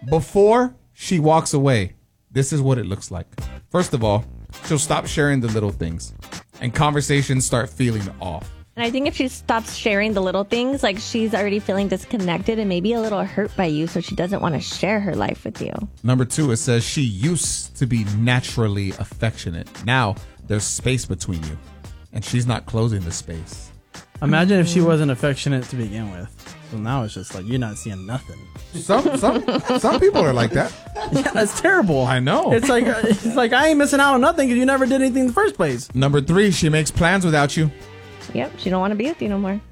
Before she walks away, this is what it looks like. First of all, she'll stop sharing the little things and conversations start feeling off. And I think if she stops sharing the little things, like she's already feeling disconnected and maybe a little hurt by you, so she doesn't want to share her life with you. Number 2, it says she used to be naturally affectionate. Now there's space between you, and she's not closing the space. Imagine if she wasn't affectionate to begin with. So now it's just like you're not seeing nothing. Some people are like that. Yeah, that's terrible. I know. It's like I ain't missing out on nothing because you never did anything in the first place. Number 3, she makes plans without you. Yep, she don't want to be with you no more.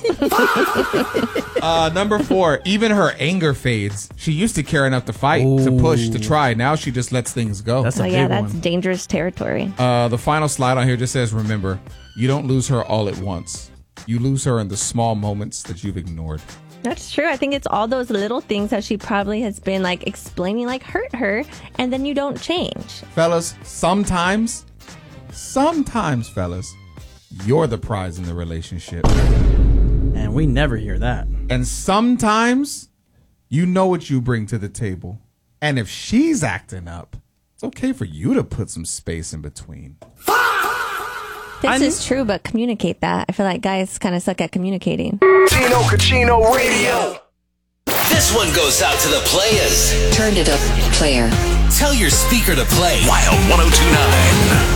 Number 4, even her anger fades. She used to care enough to fight, to push, to try. Now she just lets things go. That's a big that's one. dangerous territory. The final slide on here just says, remember, you don't lose her all at once. You lose her in the small moments that you've ignored. That's true. I think it's all those little things that she probably has been like explaining like hurt her, and then you don't change. Fellas, sometimes, fellas, you're the prize in the relationship. And we never hear that. And sometimes you know what you bring to the table. And if she's acting up, it's okay for you to put some space in between. This is true, but communicate that. I feel like guys kind of suck at communicating. Tino Cucino Radio. This one goes out to the players. Turned it up, player. Tell your speaker to play Wild 102.9.